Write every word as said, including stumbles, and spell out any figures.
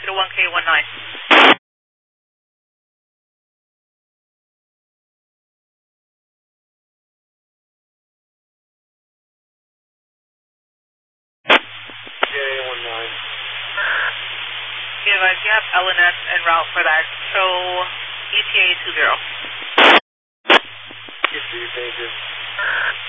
to one K one nine. J one nine. You guys, you have L N S en route for that, so E T A two zero. Get to you, thank you.